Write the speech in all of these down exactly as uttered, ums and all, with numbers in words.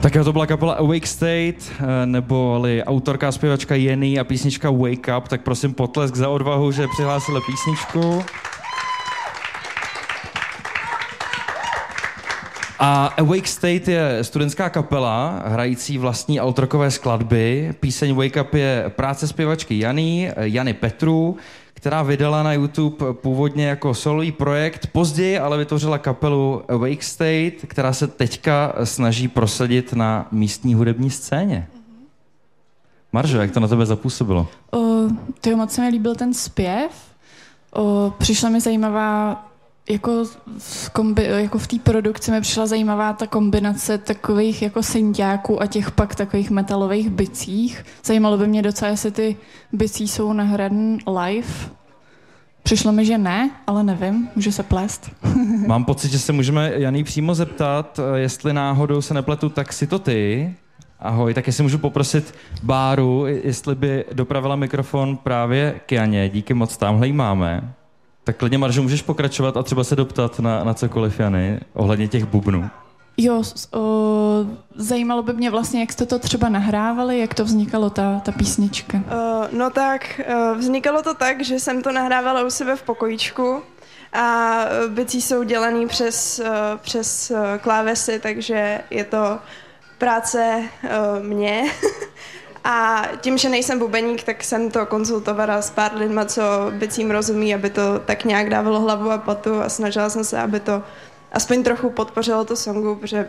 Tak jo, to byla kapela Awake State, neboli autorka a zpěvačka Jenny a písnička Wake Up, tak prosím potlesk za odvahu, že přihlásili písničku. A Awake State je studentská kapela, hrající vlastní altrokové skladby. Píseň Wake Up je práce zpěvačky Jany, Jany Petru, která vydala na YouTube původně jako solový projekt. Později ale vytvořila kapelu Awake State, která se teďka snaží prosadit na místní hudební scéně. Maržo, jak to na tebe zapůsobilo? Tyjo, moc se mi líbil ten zpěv. O, přišla mi zajímavá, jako v, kombi, jako v té produkci mi přišla zajímavá ta kombinace takových jako synťáků a těch pak takových metalových bicích. Zajímalo by mě docela, jestli ty bicí jsou nahraný live. Přišlo mi, že ne, ale nevím, může se plést. Mám pocit, že se můžeme Jany přímo zeptat, jestli náhodou se nepletu, tak si to ty. Ahoj, tak jestli můžu poprosit Báru, jestli by dopravila mikrofon právě k Janě. Díky moc, tamhle jí máme. Tak klidně, Maržo, můžeš pokračovat a třeba se doptat na, na cokoliv Jany ohledně těch bubnů. Jo, o, zajímalo by mě vlastně, jak jste to třeba nahrávali, jak to vznikalo, ta, ta písnička. Uh, no tak, uh, vznikalo to tak, že jsem to nahrávala u sebe v pokojíčku a bicí jsou dělaný přes, uh, přes uh, klávesy, takže je to práce uh, mě. A tím, že nejsem bubeník, tak jsem to konzultovala s pár lidma, co bicím rozumí, aby to tak nějak dávalo hlavu a patu a snažila jsem se, aby to aspoň trochu podpořilo to songu, protože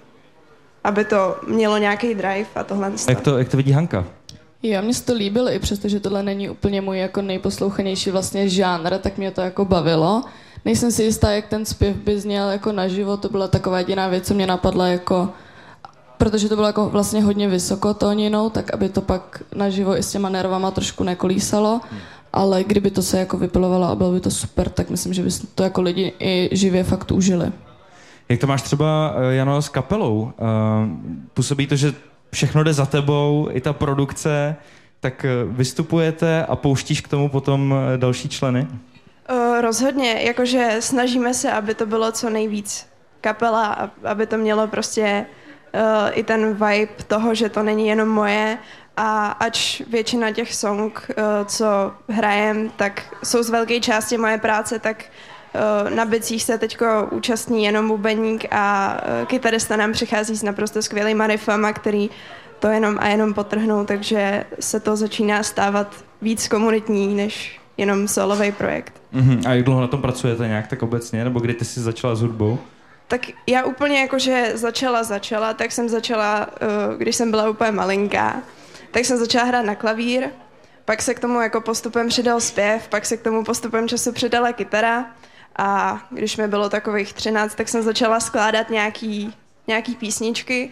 aby to mělo nějaký drive a tohle. Jak to, jak to vidí Hanka? Jo, mně se to líbilo, i přesto, že tohle není úplně můj jako nejposlouchanější vlastně žánr, tak mě to jako bavilo. Nejsem si jistá, jak ten zpěv by zněl jako naživo, to byla taková jediná věc, co mě napadla jako, protože to bylo jako vlastně hodně vysokotóninou, tak aby to pak naživo i s těma nervama trošku nekolísalo, ale kdyby to se jako vypilovalo a bylo by to super, tak myslím, že by to jako lidi i živě fakt užili. Jak to máš třeba, Jano, s kapelou? Působí to, že všechno jde za tebou, i ta produkce, tak vystupujete a pouštíš k tomu potom další členy? Rozhodně, jakože snažíme se, aby to bylo co nejvíc kapela, aby to mělo prostě uh, i ten vibe toho, že to není jenom moje, a ač většina těch song, uh, co hrajem, tak jsou z velké části moje práce, tak uh, na bicích se teďko účastní jenom bubeník a uh, kytarista nám přichází s naprosto skvělýma riffama, který to jenom a jenom potrhnou, takže se to začíná stávat víc komunitní, než jenom solový projekt. Mm-hmm. A jak dlouho na tom pracujete nějak tak obecně, nebo kdy ty jsi začala s hudbou? Tak já úplně jakože začala, začala, tak jsem začala, uh, když jsem byla úplně malinká, tak jsem začala hrát na klavír, pak se k tomu jako postupem přidal zpěv, pak se k tomu postupem času přidala kytara a když mi bylo takových třináct, tak jsem začala skládat nějaký, nějaký písničky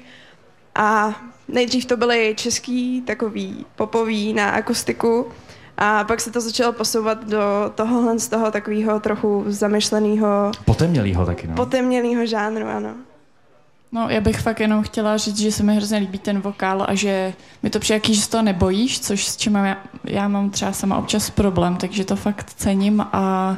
a nejdřív to byly český, takový popový na akustiku a pak se to začalo posouvat do tohohle z toho takového trochu zamyšleného... Potemnělýho taky, no. Potemnělýho žánru, ano. No, já bych fakt jenom chtěla říct, že se mi hrozně líbí ten vokál a že mi to přijde, že z toho nebojíš, což s čím já, já mám třeba sama občas problém, takže to fakt cením a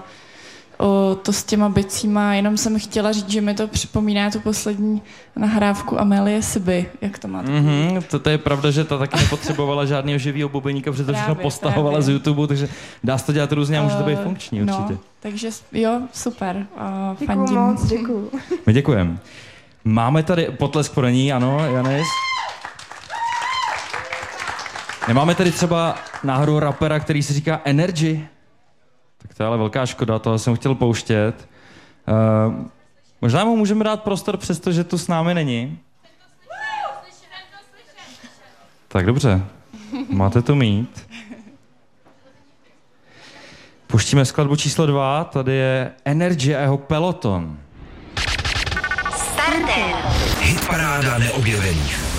o, to s těma bicíma, jenom jsem chtěla říct, že mi to připomíná tu poslední nahrávku Amélie Siby, jak to máte? Mm-hmm, to, to je pravda, že ta taky nepotřebovala žádného živého bubeníka, protože to všechno postahovala právě z YouTube, takže dá se to dělat různě a může to být funkční určitě. No, takže jo, super. Uh, děkuju moc, děkuju. My děkujeme. Máme tady potlesk pro ní, ano, Janis. Nemáme tady třeba náhodou rapera, který se říká Energy. Tak to je ale velká škoda, toho jsem chtěl pouštět. Uh, možná mu můžeme dát prostor, přestože tu s námi není. Tak dobře, máte to mít. Puštíme skladbu číslo dva, tady je Energy a jeho Peloton. Hitparáda neobjevených.